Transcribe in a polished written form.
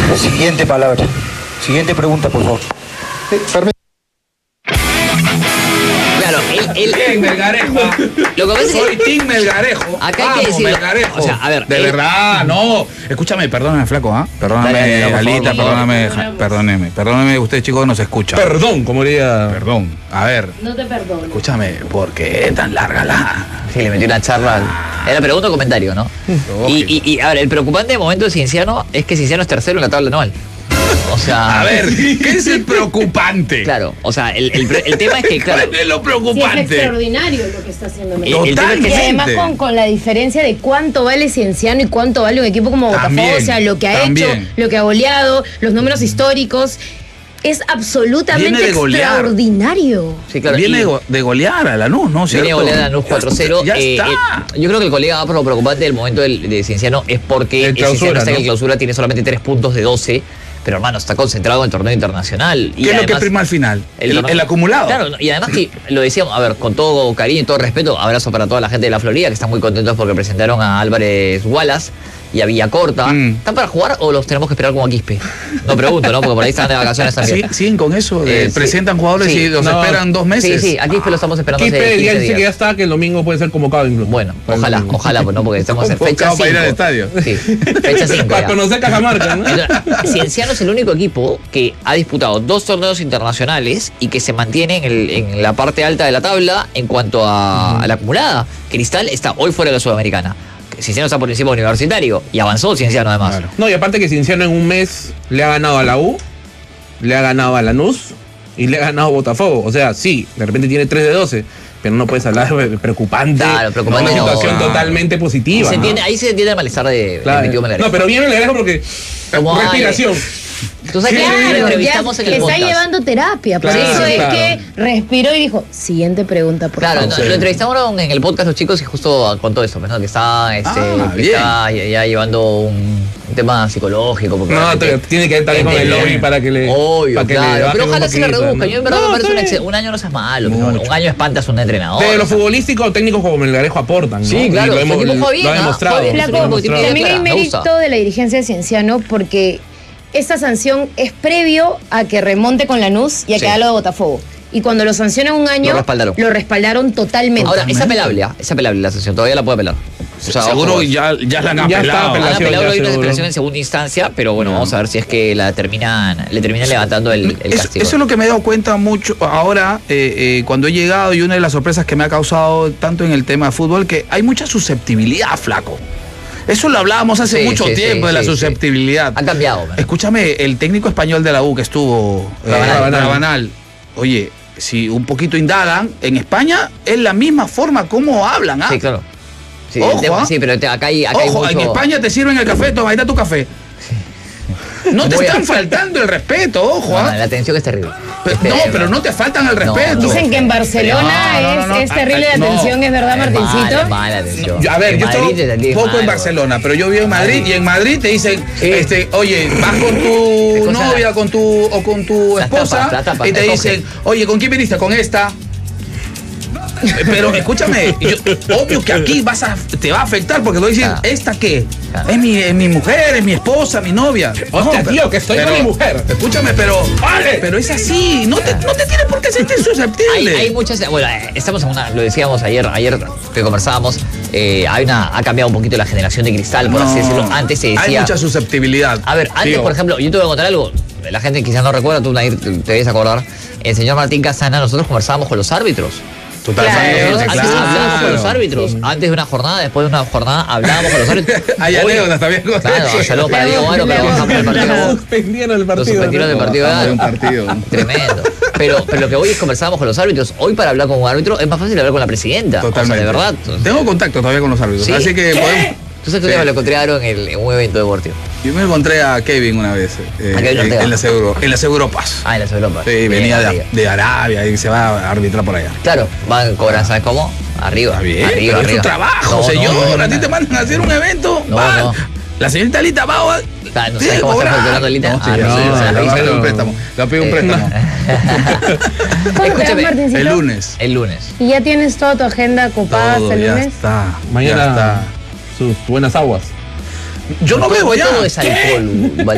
Siguiente palabra. Siguiente pregunta, por favor. Claro, él Bien, Melgarejo. lo que pasa es Soy que Team Melgarejo. acá hay que decirlo. Melgarejo. O sea, a ver, de verdad, no. Escúchame, perdóname, flaco, ¿ah? Perdóname, Dale, por favor, Alita, por favor. perdóneme, usted, chico, nos escucha. Perdón, como diría. Perdón. A ver, No te perdono. escúchame, ¿por qué tan larga la? sí, le metió una charla. Era pregunta o comentario, ¿no? Y a ver, el preocupante de momento de Cienciano es que Cienciano es tercero en la tabla anual. O sea. A ver, ¿qué es el preocupante? Claro, o sea, el tema es que, claro. ¿Cuál es lo Sí, es preocupante? extraordinario lo que está haciendo México. El tema es que Y además Totalmente. con la diferencia de cuánto vale Cienciano y cuánto vale un equipo como Botafogo, También, o sea, lo que ha también. hecho, lo que ha goleado, los números históricos, es absolutamente Viene de golear. extraordinario. Sí, claro. Viene y- de golear a Lanús, ¿no? Viene ¿Cierto? goleada a Lanús 4-0. Ya está. Yo creo que el colega va por lo preocupante del momento de Cienciano es porque El clausura, Cienciano está en ¿no? el clausura, tiene solamente 3 puntos de 12. Pero hermano, está concentrado en el torneo internacional. ¿Qué es lo que prima al final? El acumulado. Claro, y además que lo decíamos, a ver, con todo cariño y todo respeto, abrazo para toda la gente de la Florida que están muy contentos porque presentaron a Álvarez Wallace y a Villacorta. ¿Están para jugar o los tenemos que esperar como a Quispe? No pregunto, ¿no? Porque por ahí están de vacaciones también. ¿Siguen con eso? Sí. ¿Presentan jugadores Sí. y los No. esperan 2 meses? Sí, sí, a Quispe lo estamos esperando hace Quispe 15 ya dice días. que ya está, que el domingo puede ser convocado incluso. Bueno, ojalá, pues no, porque estamos en fecha Convocado 5. para ir al estadio. Sí, fecha 5. Para conocer Cajamarca, ¿no? Cienciano es el único equipo que ha disputado 2 torneos internacionales y que se mantiene en la parte alta de la tabla en cuanto a la acumulada. Cristal está hoy fuera de la Sudamericana. Cienciano está por encima de Universitario y avanzó Cienciano además. Claro. No, y aparte que Cienciano en un mes le ha ganado a la U, le ha ganado a Lanús y le ha ganado a Botafogo. O sea, sí, de repente tiene 3 de 12, pero no puedes hablar de preocupante. Claro, preocupante Una no, situación no. totalmente positiva. Se ¿no? entiende, ahí se entiende el malestar de Claro. Tío Melgarejo. No, pero bien Melgarejo porque Como, respiración. Tú sabes que lo Claro, ya entrevistamos en el está podcast. llevando terapia. Por Claro, eso es claro. que respiró y dijo, siguiente pregunta, por Claro, favor. lo entrevistamos en el podcast los chicos y justo contó eso, ¿no? Que está, que bien. está ya llevando un tema psicológico. Porque No, realmente tiene que estar ahí con el lobby para que le. Obvio, para que le claro. baje Pero un ojalá se le poquito, reduzca. ¿no? Yo en verdad No, me parece está bien. un año no es malo. Pero Mucho. un año espantas a un entrenador. De lo futbolístico, técnicos como Melgarejo aportan, ¿no? Sí, claro, Y lo su hemos, equipo juega bien, lo ha ¿ah? demostrado. Juega bien, Flaco, su equipo tiene también hay clara, me mérito gusta. de la dirigencia de Cienciano porque esta sanción es previo a que remonte con Lanús y a Sí. que haga lo de Botafogo. Y cuando lo sancionan un año, Lo respaldaron. totalmente. Ahora, es apelable la sesión, todavía la puede apelar. O sea, Seguro ojo, ya la han Ya está apelado. apelado. han apelado, ya hay una seguro. apelación en segunda instancia, pero bueno, vamos a ver si es que le terminan levantando el castigo. Eso es lo que me he dado cuenta mucho ahora cuando he llegado y una de las sorpresas que me ha causado tanto en el tema de fútbol, que hay mucha susceptibilidad, flaco. Eso lo hablábamos hace Sí, mucho sí, tiempo sí, de la sí, susceptibilidad. Ha cambiado. ¿verdad? Escúchame, el técnico español de la U que estuvo, Rabanal, oye, si un poquito indagan, en España es la misma forma como hablan, ¿ah? Sí, claro. Sí, Ojo, ¿ah? sí, pero acá hay Ojo, mucho... en España te sirven el café, toma, ahí está tu café. No te Voy a- están faltando el respeto, ojo, No, ¿ah? la atención es terrible. No, pero no te faltan el No, respeto. Dicen que en Barcelona No. es terrible la No. atención, ¿es verdad, Martincito? Mala atención. A ver, En yo Madrid te estoy atienden poco en mal, Barcelona, pero yo vivo en Madrid y en Madrid te dicen, Sí. oye, vas con tu Escucha, novia con tu las esposa tapas, y te escoge. dicen, oye, ¿con quién viniste? Con esta. Pero escúchame, obvio que aquí te va a afectar porque te voy a decir, Claro. ¿esta qué? Claro. Es mi mujer, es mi esposa, mi novia. Hostia, No, tío, que estoy con mi mujer. Escúchame, pero es así, no te tienes por qué sentir susceptible. Hay muchas, bueno, estamos en una, lo decíamos ayer que conversábamos, ha cambiado un poquito la generación de cristal, por así decirlo. Antes se decía. Hay mucha susceptibilidad. A ver, antes, Tío. por ejemplo, yo te voy a contar algo. La gente quizás no recuerda, tú Nair, te debes acordar. El señor Martín Casana, nosotros conversábamos con los árbitros. Totalmente, Claro. Nosotros antes hablábamos con los árbitros. Antes de una jornada, después de una jornada, hablábamos con los árbitros. Hay Hoy- anécdotas también con Claro, eso. saludos para Diego Varo, que lo bajamos del partido. Suspendieron el Lo partido. suspendieron del partido. Bajamos de un partido. Tremendo. Pero lo que hoy es conversábamos con los árbitros. Hoy para hablar con un árbitro es más fácil hablar con la presidenta. Totalmente. O sea, de verdad. Tengo contacto todavía con los árbitros. Sí. Así que podemos. Entonces tú Sí. me lo encontré a Aaron en un evento deportivo. Yo me encontré a Kevin una vez ¿A Kevin Ortega? en las Europas. Ah, en las Europas. Sí, Bien, venía arriba. de Arabia y se va a arbitrar por allá. Claro, van a cobrar, ¿sabes cómo? Arriba. Está bien, arriba, pero es arriba. su trabajo, No, señor. no, a ti te mandan a hacer un evento. No, va. no. La señorita Lita va. No sabes cómo está facturando Lita. No, sí, Ah, no, no sé, le no sé. va a pedir un préstamo. Le va a pedir un préstamo. ¿Cuándo te vas, Escúchame, Martincito? El lunes. El lunes. ¿Y ya tienes toda tu agenda ocupada Todo, hasta el ya lunes? está. Mañana Ya está. sus buenas aguas. Yo no bebo ya. Todo es alcohol,